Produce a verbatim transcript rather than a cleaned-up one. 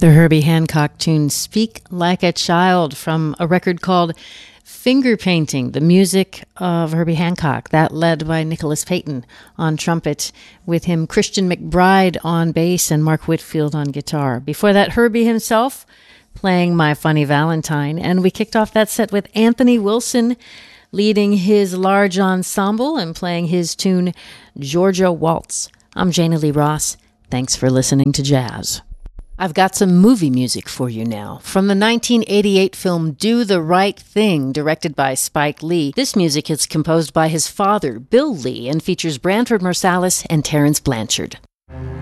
The Herbie Hancock tune Speak Like a Child from a record called Finger Painting, the music of Herbie Hancock, that led by Nicholas Payton on trumpet, with him Christian McBride on bass and Mark Whitfield on guitar. Before that, Herbie himself playing My Funny Valentine, and we kicked off that set with Anthony Wilson leading his large ensemble and playing his tune Georgia Waltz. I'm Jana Lee Ross. Thanks for listening to Jazz. I've got some movie music for you now. From the nineteen eighty-eight film Do the Right Thing, directed by Spike Lee. This music is composed by his father, Bill Lee, and features Branford Marsalis and Terence Blanchard.